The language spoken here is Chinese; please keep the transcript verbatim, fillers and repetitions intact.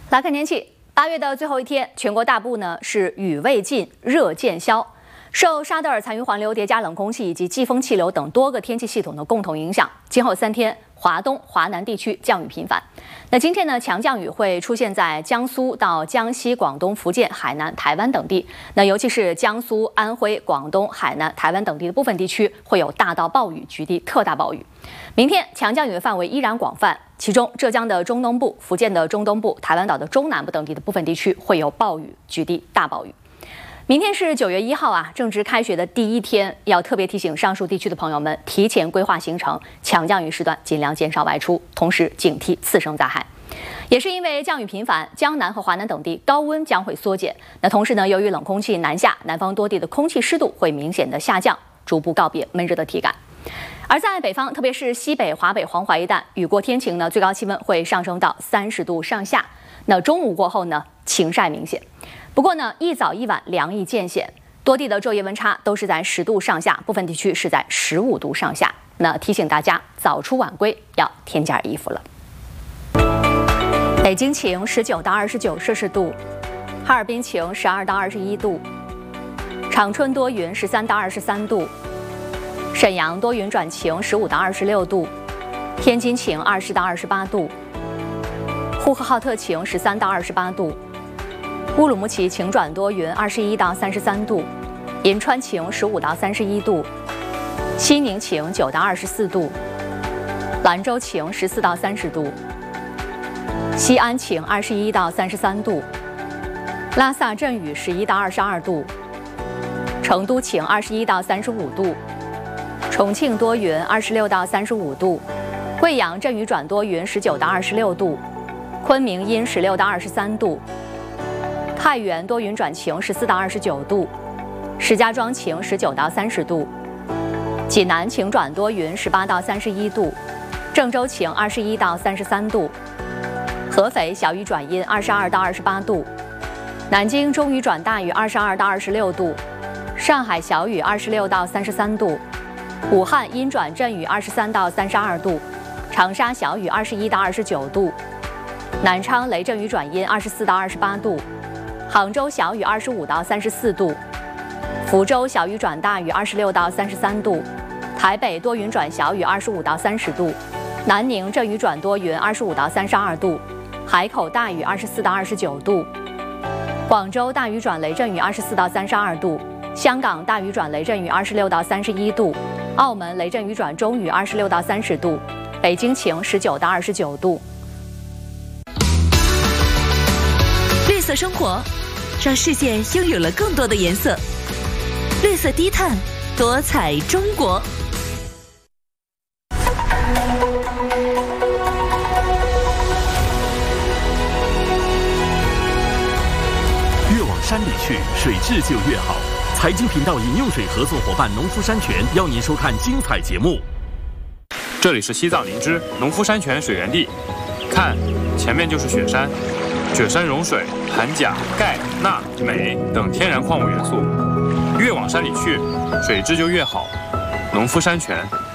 来看天气，八月的最后一天，全国大部呢是雨未尽，热渐消。受沙德尔残余环流叠加冷空气以及季风气流等多个天气系统的共同影响，今后三天华东、华南地区降雨频繁。那今天呢，强降雨会出现在江苏到江西、广东、福建、海南、台湾等地。那尤其是江苏、安徽、广东、海南、台湾等地的部分地区会有大到暴雨，局地特大暴雨。明天强降雨的范围依然广泛，其中浙江的中东部、福建的中东部、台湾岛的中南部等地的部分地区会有暴雨，局地大暴雨。明天是九月一号啊，正值开学的第一天，要特别提醒上述地区的朋友们提前规划行程，强降雨时段尽量减少外出，同时警惕次生灾害。也是因为降雨频繁，江南和华南等地高温将会缩减。那同时呢，由于冷空气南下，南方多地的空气湿度会明显的下降，逐步告别闷热的体感。而在北方，特别是西北、华北、黄淮一带，雨过天晴呢，最高气温会上升到三十度上下。那中午过后呢，晴晒明显。不过呢，一早一晚凉意渐显，多地的昼夜温差都是在十度上下，部分地区是在十五度上下。那提醒大家早出晚归，要添件衣服了。北京晴，十九到二十九摄氏度；哈尔滨晴，十二到二十一度；长春多云，十三到二十三度；沈阳多云转晴，十五到二十六度；天津晴，二十到二十八度；呼和浩特晴，十三到二十八度。乌鲁木齐晴转多云，二十一到三十三度；银川晴，十五到三十一度；西宁晴，九到二十四度；兰州晴，十四到三十度；西安晴，二十一到三十三度；拉萨阵雨，十一到二十二度；成都晴，二十一到三十五度；重庆多云，二十六到三十五度；贵阳阵雨转多云，十九到二十六度；昆明阴，十六到二十三度。太原多云转晴，十四到二十九度；石家庄晴，十九到三十度；济南晴转多云，十八到三十一度；郑州晴，二十一到三十三度；合肥小雨转阴，二十二到二十八度；南京中雨转大雨，二十二到二十六度；上海小雨，二十六到三十三度；武汉阴转阵雨，二十三到三十二度；长沙小雨，二十一到二十九度；南昌雷阵雨转阴，二十四到二十八度。杭州小雨二十五到三十四度，福州小雨转大雨二十六到三十三度，台北多云转小雨二十五到三十度，南宁阵雨转多云二十五到三十二度，海口大雨二十四到二十九度，广州大雨转雷阵雨二十四到三十二度，香港大雨转雷阵雨二十六到三十一度，澳门雷阵雨转中雨二十六到三十度，北京晴十九到二十九度。 绿色生活，让世界拥有了更多的颜色。绿色低碳，多彩中国。 越往山里去，水质就越好。财经频道饮用水合作伙伴农夫山泉邀您收看精彩节目。 这里是西藏林芝农夫山泉水源地，看，前面就是雪山。雪山融水，含钾、钙、钠、镁等天然矿物元素。越往山里去，水质就越好。农夫山泉。